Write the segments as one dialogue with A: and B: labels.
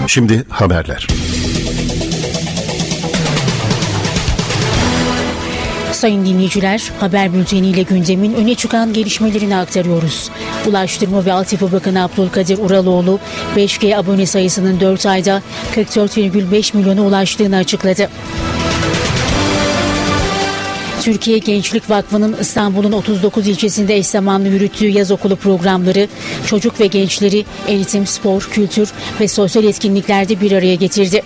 A: Şimdi haberler.
B: Sayın dinleyiciler, haber bülteniyle gündemin öne çıkan gelişmelerini aktarıyoruz. Ulaştırma ve Altyapı Bakanı Abdülkadir Uraloğlu, 5G abone sayısının 4 ayda 44,5 milyona ulaştığını açıkladı. Türkiye Gençlik Vakfı'nın İstanbul'un 39 ilçesinde eş zamanlı yürüttüğü yaz okulu programları, çocuk ve gençleri eğitim, spor, kültür ve sosyal etkinliklerde bir araya getirdi.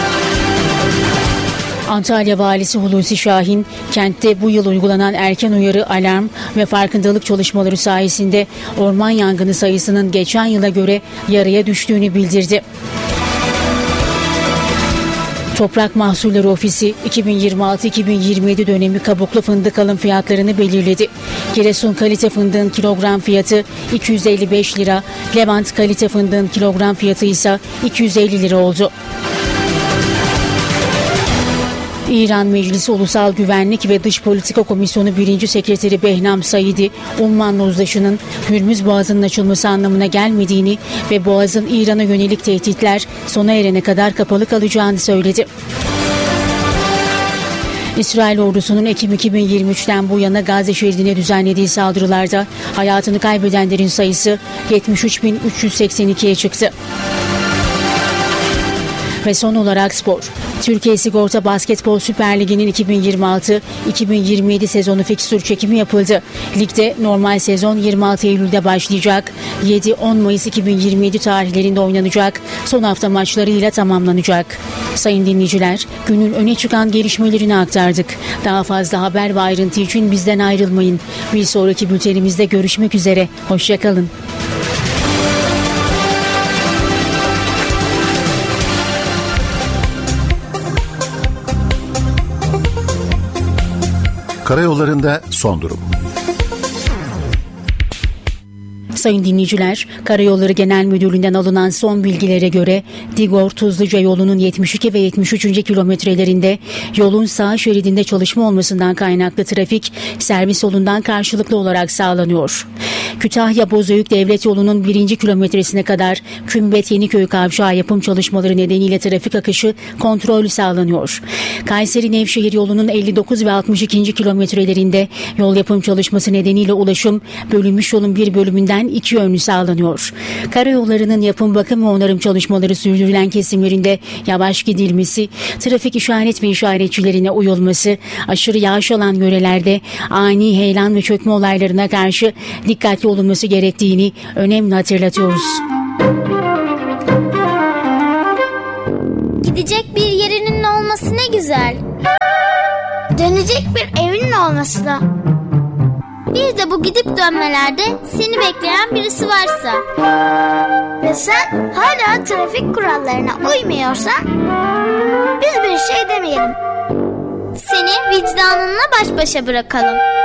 B: Antalya Valisi Hulusi Şahin, kentte bu yıl uygulanan erken uyarı, alarm ve farkındalık çalışmaları sayesinde orman yangını sayısının geçen yıla göre yarıya düştüğünü bildirdi. Toprak Mahsulleri Ofisi 2026-2027 dönemi kabuklu fındık alım fiyatlarını belirledi. Giresun kalite fındığın kilogram fiyatı 255 lira, Levant kalite fındığın kilogram fiyatı ise 250 lira oldu. İran Meclisi Ulusal Güvenlik ve Dış Politika Komisyonu 1. Sekreteri Behnam Saidi, Ummanlı Uzlaşı'nın Hürmüz Boğazı'nın açılması anlamına gelmediğini ve Boğaz'ın İran'a yönelik tehditler sona erene kadar kapalı kalacağını söyledi. İsrail ordusunun Ekim 2023'ten bu yana Gazze şeridine düzenlediği saldırılarda hayatını kaybedenlerin sayısı 73.382'ye çıktı. Ve son olarak spor. Türkiye Sigorta Basketbol Süper Ligi'nin 2026-2027 sezonu fikstür çekimi yapıldı. Ligde normal sezon 26 Eylül'de başlayacak. 7-10 Mayıs 2027 tarihlerinde oynanacak. Son hafta maçlarıyla tamamlanacak. Sayın dinleyiciler, günün öne çıkan gelişmelerini aktardık. Daha fazla haber ve ayrıntı için bizden ayrılmayın. Bir sonraki bültenimizde görüşmek üzere. Hoşça kalın.
A: Karayollarında son durum.
B: Sayın dinleyiciler, Karayolları Genel Müdürlüğü'nden alınan son bilgilere göre Digor-Tuzluca yolunun 72 ve 73. kilometrelerinde yolun sağ şeridinde çalışma olmasından kaynaklı trafik servis yolundan karşılıklı olarak sağlanıyor. Kütahya-Bozüyük Devlet Yolu'nun 1. kilometresine kadar Kümbet-Yeniköy kavşağı yapım çalışmaları nedeniyle trafik akışı kontrollü sağlanıyor. Kayseri-Nevşehir yolunun 59 ve 62. kilometrelerinde yol yapım çalışması nedeniyle ulaşım bölünmüş yolun bir bölümünden iki yönlü sağlanıyor. Karayollarının yapım, bakım ve onarım çalışmaları sürdürülen kesimlerinde yavaş gidilmesi, trafik işaret ve işaretçilerine uyulması, aşırı yağış alan yörelerde ani heyelan ve çökme olaylarına karşı dikkatli olunması gerektiğini önemli hatırlatıyoruz.
C: Gidecek bir yerinin olması ne güzel. Dönecek bir evinin olması da. Bir de bu gidip dönmelerde seni bekleyen birisi varsa ve sen hala trafik kurallarına uymuyorsan biz bir şey demeyelim. Seni vicdanınla baş başa bırakalım.